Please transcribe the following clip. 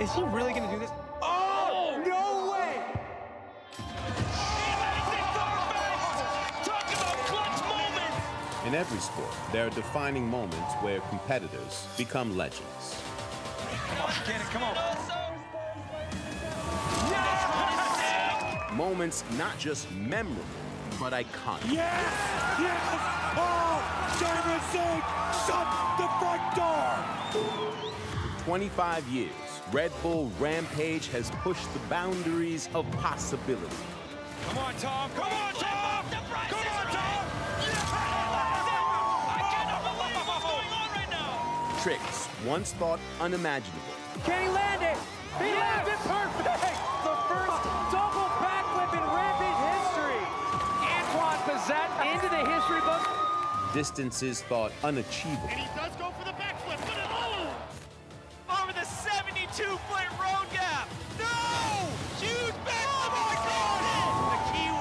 Is he really gonna do this? Oh, no way! Talk about clutch moments! In every sport, there are defining moments where competitors become legends. Come on, get it, come on. Moments not just memorable, but iconic. Yes! Yes! Oh! Simon Singh! Shut the front door! For 25 years, Red Bull Rampage has pushed the boundaries of possibility. Come on, Tom! Come on, Tom! Come on, Tom! I cannot believe what's going on right now! Tricks once thought unimaginable. Can he land it? He lands it perfect! The first double backflip in Rampage history. Antoine Bazette into the history book. Distances thought unachievable. And he does go for the backflip, but over the 72-foot road